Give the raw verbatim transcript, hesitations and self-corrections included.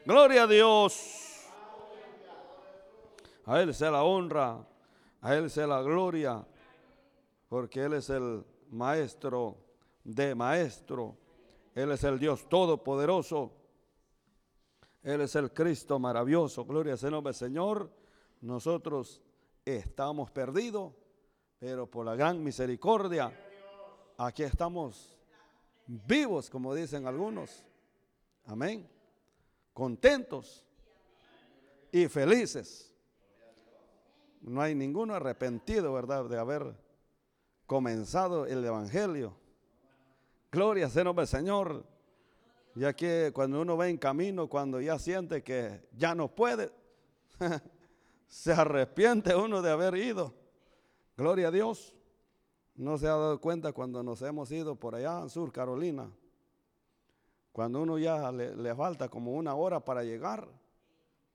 Gloria a Dios. A Él sea la honra, a Él sea la gloria, porque Él es el maestro de maestro. Él es el Dios todopoderoso. Él es el Cristo maravilloso. Gloria a ese nombre, Señor. Nosotros estamos perdidos, pero por la gran misericordia, aquí estamos vivos, como dicen algunos. Amén. Contentos y felices. No hay ninguno arrepentido, ¿verdad?, de haber comenzado el evangelio. Gloria a ese nombre, Señor. Ya que cuando uno va en camino, cuando ya siente que ya no puede, se arrepiente uno de haber ido. Gloria a Dios. No se ha dado cuenta cuando nos hemos ido por allá en Sur Carolina. Cuando uno ya le, le falta como una hora para llegar,